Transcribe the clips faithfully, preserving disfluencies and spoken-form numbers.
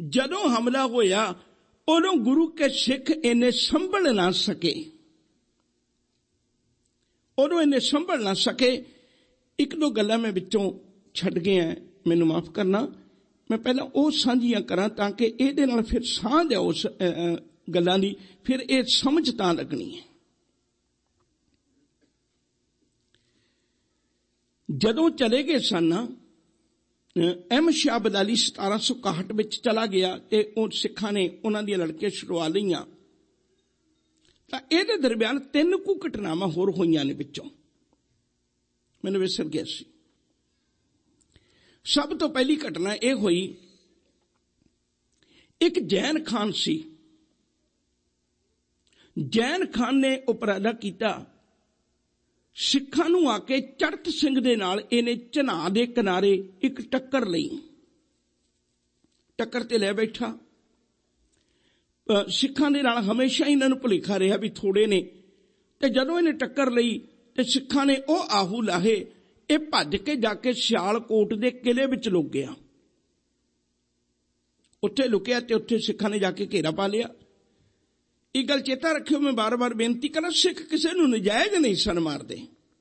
जदों हमला होया उदों गुरु के सिख इन्ने संभल ना सके, उदों इन्ने संभल ना सके। एक दो गल्लां मैं विचों छड्ड गया, मैनूं माफ करना। मैं पहला वो साझियां करा ताकि इहदे नाल फिर सांझ है उस गल्लां दी, फिर ये समझ तां लगनी है। जदों चले गए सन अहमद शाह अब्दाली सतारा सौ इकाहठ में चला गया ते उन सिखां ने उन्हां दी लड़के छुड़वा लईआं, तां इहदे दरम्यान तीन कु घटनावां होर होईआं ने विचों, मैनूं विसर गया सी। सब तो पहली घटना यह हुई, एक जैन खान सी, जैन खान ने उपराला किया, सिखां नूं आके चढ़त सिंह दे नाल इहने झना दे किनारे एक टक्कर लई, टक्कर ते लै बैठा। सिखां दे नाल हमेशा इन्हां नूं भुलेखा रहा भी थोड़े ने, ते जदों इहने टक्कर लई ते सिखां ने ओ आहू लाहे, ये भज के जाके सियालकोट दे किले विच लुक गया। उत्थे लुकिया ते उत्थे सिखां ने जाके घेरा पा लिया। एक गल चेता रखियो, मैं बार बार बेनती करा, सिख किसी नूं नजायज नहीं सन मारदे।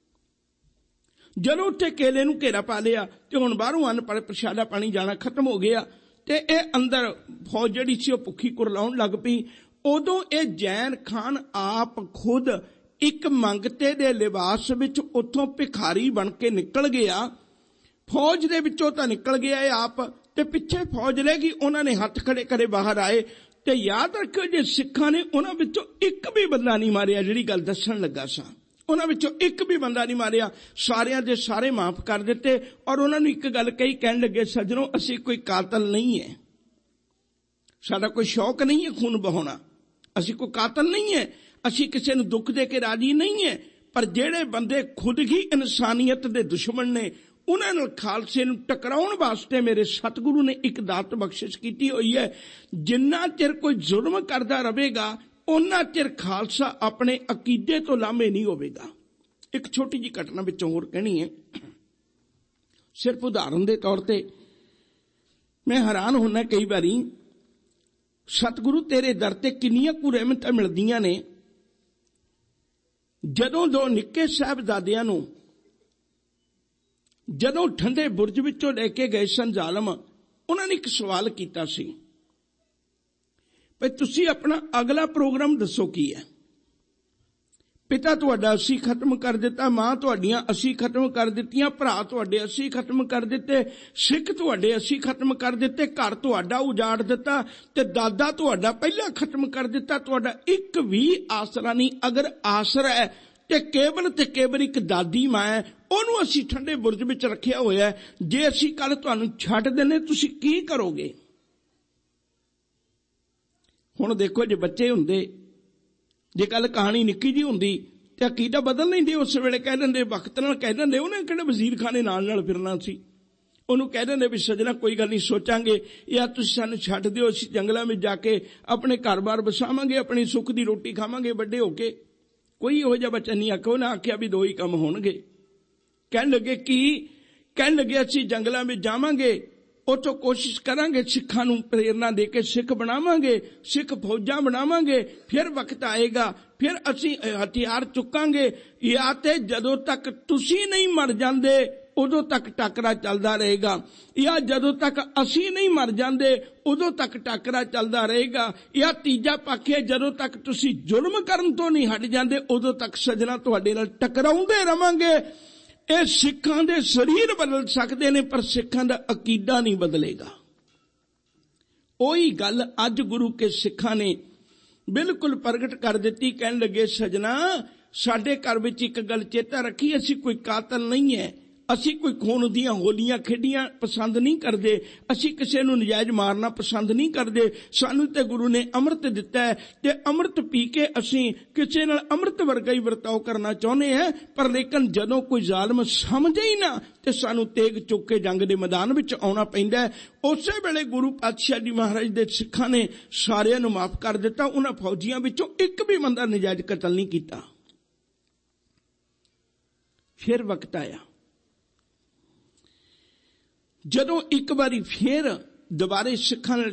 जदों उत्थे केले नूं घेरा पा लिया ते हुण बाहरों अन्न प्रशादा पानी जाना खत्म हो गया ते ये अंदर फौज जिहड़ी सी ओह भुखी कुरलाउण लग पई। उदों ये जैन खान आप खुद एक मंगते दे लिबास विच उत्थों भिखारी बन के निकल गया। फौज दे विचों तां निकल गया है आप, ते पिछे फौज रह गई। उन्हां ने हथ खड़े करे बाहर आए। ते याद रखियो, जे सिखां ने उन्हां विचों एक भी बंदा नहीं मारिया, जिहड़ी गल दस्सण लगा सा, उन्हां विचों एक भी बंदा नहीं मारिया, सारियां दे सारे माफ कर दिते। और उन्हां नूं एक गल कही, कहण लगे, सज्जनों असीं कोई कातल नहीं है, साडा कोई शौक नहीं है खून बहाउणा, असीं कोई कातल नहीं है, असीं किसी नूं दुख दे के राजी नहीं है। पर जिहड़े बंदे खुद ही इंसानियत दे दुश्मन ने, उन्हां नाल खालसे नूं टकराउण वास्ते मेरे सतगुरु ने एक दात बख्शिश कीती होई है। जिन्ना चिर कोई जुल्म करदा रहेगा, उन्ना चिर खालसा अपने अकीदे तो लामे नहीं होवेगा। एक छोटी जी घटना विचों होर कहनी है, सिर्फ उदाहरण दे तौर ते मैं हैरान होना कई बारी, सतगुरु तेरे दर ते किन्नियां कु रहमतां मिलदियां ने। जदों दो निक्के साहिबजादियां नूं जदों ठंडे बुरज विचों लैके गए सन जालम, उन्हां ने एक सवाल कीता सी, भाई तुसीं अपना अगला प्रोग्राम दसो की है। पिता तुहाडा असी खत्म कर दिता, मां तुहाडियां असी खत्म कर दित्तियां, भरा तुहाडे असी खत्म कर दिते, सिख तुहाडे असी खत्म कर दिते, घर तुहाडा उजाड़ दिता, ते दादा तुहाडा पहला खत्म कर दिता, तुहाडा एक भी आसरा नहीं। अगर आसरा है ते केवल ते केवल एक दादी मां है, ओनू असी ठंडे बुरज विच रखिया होया है। जे असी कल तुहानू छड्ड दिंदे तुसीं की करोगे? हुण देखो, जे बच्चे हुंदे, जे कल कहानी निक्की जी हुंदी ते अकीदा बदल लैंदे, उस वेले कह दिंदे, वक्त नाल कह दिंदे, उहने किहड़े वजीर खाने नाल नाल फिरना सी। उहनूं कह दिंदे भी सजना कोई गल नहीं, सोचांगे, या तुसीं सानूं छड्ड दिओ, असीं जंगलां विच जाके अपने घर बार बसावांगे, अपनी सुख दी रोटी खावांगे वड्डे होके। कोई इहो जिहा बच्चा नहीं आखिआ, उहने आखिआ भी दो ही काम होणगे। कहण लगे की? कहण लगे असीं जंगलां विच जावांगे, उतो कोशिश करांगे सिखां नूं प्रेरणा दे के सिख बनावांगे, सिख फौजां बनावांगे, फिर वक्त आएगा फिर असीं हथियार चुकांगे, या ते जदों तक तुसीं नहीं मर जांदे उदों तक टाकरा चलदा रहेगा, या जदों तक असीं नहीं मर जांदे उदों तक टाकरा चलदा रहेगा, या तीजा पक्ष है जदों तक तुसीं जुल्म करन तो नहीं हट जांदे उदों तक सजना तुहाडे नाल टकराउंदे रवांगे। ये सिखां दे शरीर बदल सकते ने, पर सिखां दा अकीदा नहीं बदलेगा। ओही गल अज गुरु के सिखां ने बिल्कुल प्रगट कर दिती। कहण लगे, सजना साडे घर विच एक गल चेता रखी, असीं कोई कातल नहीं है, असीं कोई खून दियां होलियां खेडियां पसंद नहीं करदे, असीं किसी नूं नजायज मारना पसंद नहीं करदे। सानूं ते गुरु ने अमृत दिता है, ते अमृत पी के असीं किसी नाल अमृत वर्गा ही वर्ताव करना चाहुंदे हैं। पर लेकिन जदों कोई जालम समझे ही ना, ते सानूं तेग चुक के जंग दे मैदान विच आउणा पैंदा है। उसे वेले गुरु पातशाह जी महाराज दे सिखां ने सारिआं नूं माफ कर दिता। उन्हां फौजियां विचों एक भी बंदा नजायज कतल नहीं कीता। फिर वक्त आया जदों एक बारी फिर दोबारे सिखां